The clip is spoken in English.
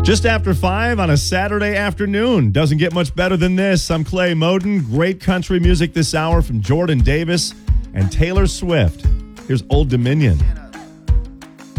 Just after 5 on a Saturday afternoon. Doesn't get much better than this. I'm Clay Moden. Great country music this hour from Jordan Davis and Taylor Swift. Here's Old Dominion.